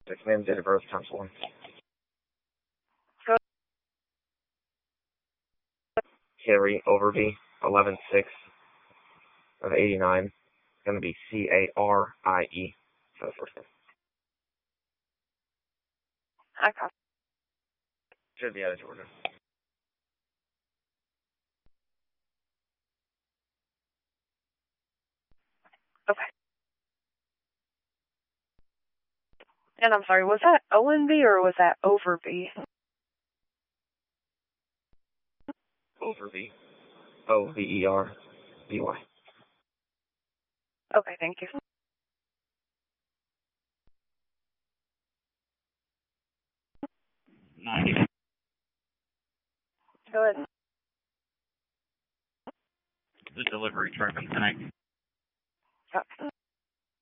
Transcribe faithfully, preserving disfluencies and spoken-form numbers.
Six names, date of birth, times one. Go. Carrie Overby, eleven six of eighty-nine. It's going to be C A R I E for the first name. I copy. Should be out of Georgia. Okay. And I'm sorry, was that Owenby or was that Overby? Overby. O V E R B Y. Okay, thank you. Nine. Go ahead. The delivery truck tonight. Okay.